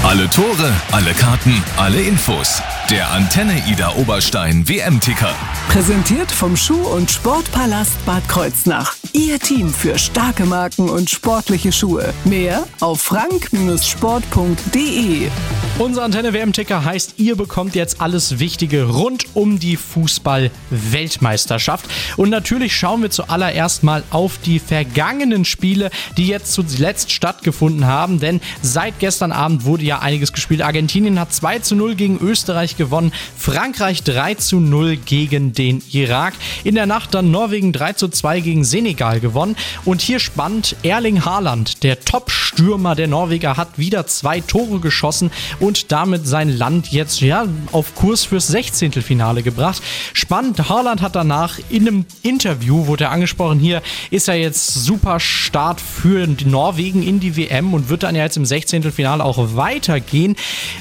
Alle Tore, alle Karten, alle Infos. Der Antenne Ida Oberstein WM-Ticker. Präsentiert vom Schuh- und Sportpalast Bad Kreuznach. Ihr Team für starke Marken und sportliche Schuhe. Mehr auf frank-sport.de. Unser Antenne WM-Ticker heißt, ihr bekommt jetzt alles Wichtige rund um die Fußball-Weltmeisterschaft. Und natürlich schauen wir zuallererst mal auf die vergangenen Spiele, die jetzt zuletzt stattgefunden haben. Denn seit gestern Abend wurde ja einiges gespielt. Argentinien hat 2:0 gegen Österreich gewonnen. Frankreich 3:0 gegen den Irak. In der Nacht dann Norwegen 3:2 gegen Senegal gewonnen. Und hier spannend, Erling Haaland, der Top-Stürmer der Norweger, hat wieder 2 Tore geschossen und damit sein Land jetzt auf Kurs fürs 16. Finale gebracht. Haaland hat danach in einem Interview, wurde er angesprochen, hier ist er jetzt super Start für die Norwegen in die WM und wird dann ja jetzt im 16. Finale auch weitergehen.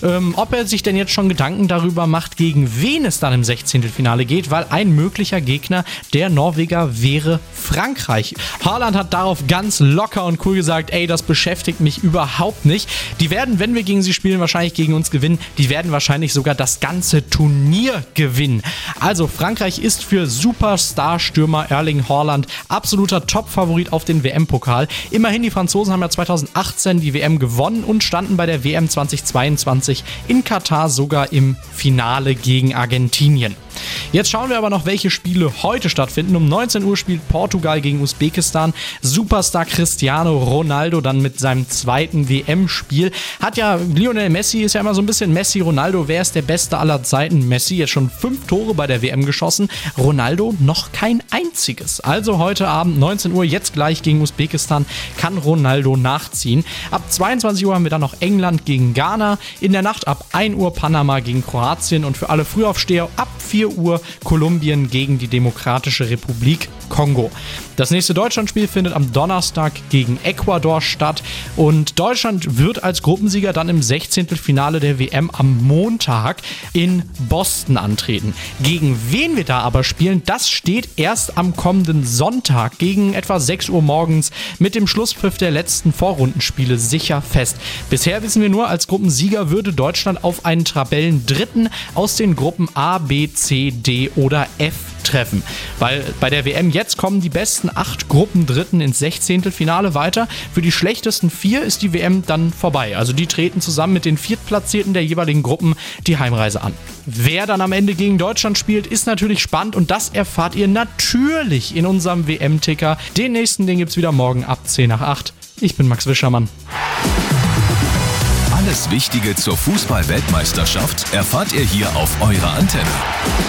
Ob er sich denn jetzt schon Gedanken darüber macht, gegen wen es dann im 16. Finale geht, weil ein möglicher Gegner der Norweger wäre Frankreich. Haaland hat darauf ganz locker und cool gesagt, ey, das beschäftigt mich überhaupt nicht. Die werden, wenn wir gegen sie spielen, wahrscheinlich gegen uns gewinnen. Die werden wahrscheinlich sogar das ganze Turnier gewinnen. Also Frankreich ist für Superstar-Stürmer Erling Haaland absoluter Top-Favorit auf den WM-Pokal. Immerhin, die Franzosen haben ja 2018 die WM gewonnen und standen bei der WM 2022 in Katar sogar im Finale gegen Argentinien. Jetzt schauen wir aber noch, welche Spiele heute stattfinden. Um 19 Uhr spielt Portugal gegen Usbekistan. Superstar Cristiano Ronaldo dann mit seinem zweiten WM-Spiel. Lionel Messi ist ja immer so ein bisschen Messi, Ronaldo, wer ist der Beste aller Zeiten? Messi jetzt schon 5 Tore bei der WM geschossen. Ronaldo noch kein einziges. Also heute Abend 19 Uhr, jetzt gleich gegen Usbekistan, kann Ronaldo nachziehen. Ab 22 Uhr haben wir dann noch England gegen Ghana. In der Nacht ab 1 Uhr Panama gegen Kroatien und für alle Frühaufsteher ab 4 Uhr Kolumbien gegen die Demokratische Republik Kongo. Das nächste Deutschlandspiel findet am Donnerstag gegen Ecuador statt und Deutschland wird als Gruppensieger dann im 16. Finale der WM am Montag in Boston antreten. Gegen wen wir da aber spielen, das steht erst am kommenden Sonntag gegen etwa 6 Uhr morgens mit dem Schlusspfiff der letzten Vorrundenspiele sicher fest. Bisher wissen wir nur, als Gruppensieger würde Deutschland auf einen Tabellendritten aus den Gruppen A, B, C, D oder F treffen. Weil bei der WM jetzt kommen die besten 8 Gruppendritten ins 16. Finale weiter. Für die schlechtesten 4 ist die WM dann vorbei. Also die treten zusammen mit den Viertplatzierten der jeweiligen Gruppen die Heimreise an. Wer dann am Ende gegen Deutschland spielt, ist natürlich spannend und das erfahrt ihr natürlich in unserem WM-Ticker. Den nächsten, den gibt's wieder morgen ab 10 nach 8. Ich bin Max Wischermann. Alles Wichtige zur Fußball-Weltmeisterschaft erfahrt ihr hier auf eurer Antenne.